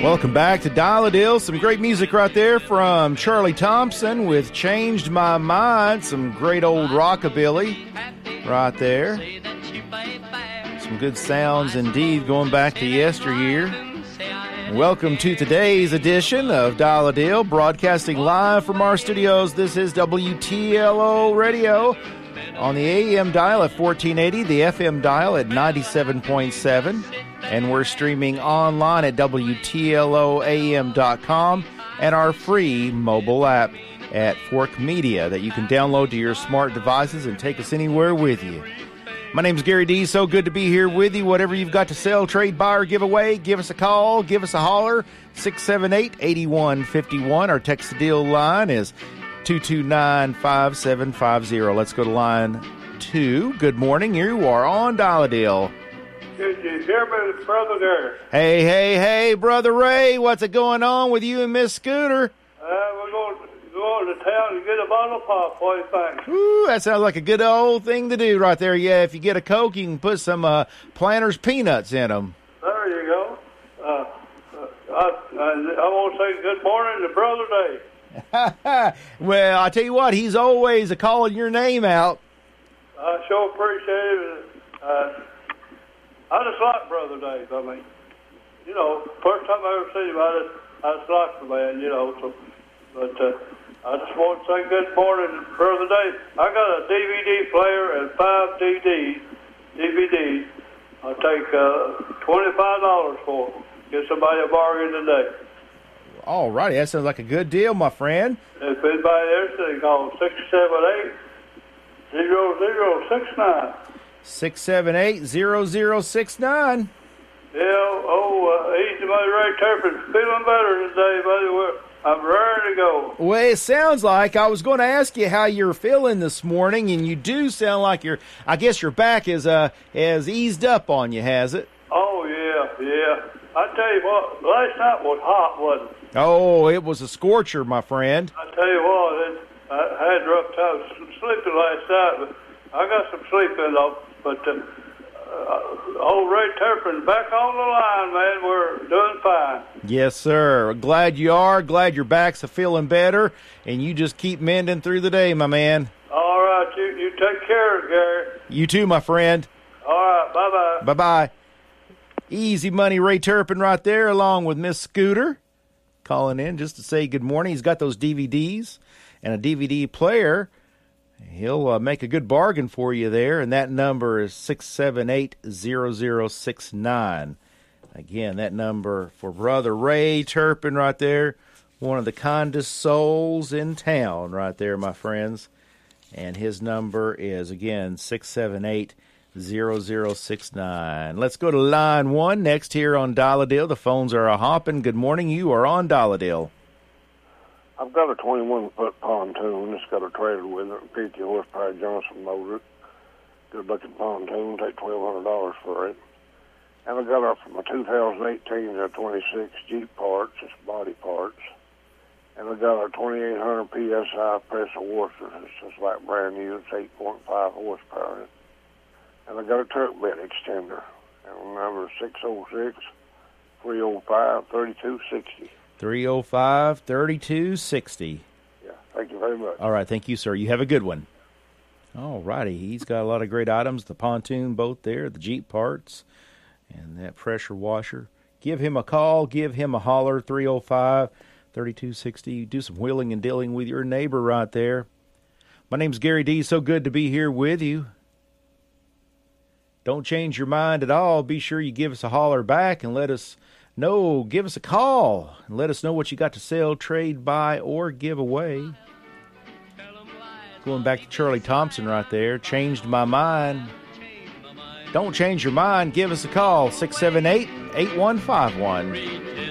Welcome back to Dial-A-Deal. Some great music right there from Charlie Thompson with Changed My Mind. Some great old rockabilly right there. Some good sounds indeed going back to yesteryear. Welcome to today's edition of Dial-A-Deal, broadcasting live from our studios. This is WTLO Radio on the AM dial at 1480, the FM dial at 97.7. And we're streaming online at WTLOAM.com and our free mobile app at Fork Media that you can download to your smart devices and take us anywhere with you. My name's Gary D. So good to be here with you. Whatever you've got to sell, trade, buy, or give away, give us a call, give us a holler, 678-8151. Our text-to-deal line is 229-5750. Let's go to line 2. Good morning. You are on Dial-A-Deal. Did you hear me, Brother Gary? Hey, Brother Ray. What's it going on with you and Miss Scooter? We're going to town to get a bottle of pop. What do you think? Ooh, that sounds like a good old thing to do right there. Yeah, if you get a Coke, you can put some Planters peanuts in them. There you go. I want to say good morning to Brother Dave. Well, I tell you what, he's always calling your name out. I sure appreciate it. I just like Brother Dave. I mean, you know, first time I ever seen him, I just liked the man, you know. So, but I just want to say good morning, Brother Dave. I got a DVD player and 5 DVDs. I'll take $25 for them. Give somebody a bargain today. All righty, that sounds like a good deal, my friend. If anybody interested, call 678-0069. 678-0069. Yeah, Easy Money Ray Turpin. Feeling better today, buddy. I'm ready to go. Well, it sounds like I was going to ask you how you're feeling this morning, and you do sound like I guess your back has eased up on you, has it? Oh, yeah. I tell you what, last night was hot, wasn't it? Oh, it was a scorcher, my friend. I tell you what, I had a rough time sleeping last night, but I got some sleep in though. But old Ray Turpin back on the line, man. We're doing fine. Yes, sir. Glad you are. Glad your back's feeling better, and you just keep mending through the day, my man. All right, you take care, Gary. You too, my friend. All right, bye-bye. Bye-bye. Easy Money Ray Turpin right there, along with Miss Scooter, calling in just to say good morning. He's got those DVDs and a DVD player. He'll make a good bargain for you there, and that number is 678-0069. Again, that number for Brother Ray Turpin right there, one of the kindest souls in town right there, my friends. And his number is, again, 678-0069. Let's go to line 1 next here on Dial-A-Deal. The phones are a-hopping. Good morning. You are on Dial-A-Deal. I've got a 21-foot pontoon. It's got a trailer with it, 50 horsepower Johnson motor. Good-looking pontoon. Take $1,200 for it. And I got it from a 2018 to 26 Jeep parts. It's body parts. And I got a 2,800 PSI pressure washer. It's just like brand new. It's 8.5 horsepower. And I got a truck bed extender. And the number is 606-305-3260. 305-3260. Yeah, thank you very much. All right, thank you, sir. You have a good one. All righty, he's got a lot of great items, the pontoon boat there, the Jeep parts, and that pressure washer. Give him a call, give him a holler, 305-3260. Do some wheeling and dealing with your neighbor right there. My name's Gary D. So good to be here with you. Don't change your mind at all. Be sure you give us a holler back and let us know. Give us a call and let us know what you got to sell, trade, buy, or give away. Going back to Charlie Thompson right there. Changed my mind. Don't change your mind. Give us a call, 678-8151.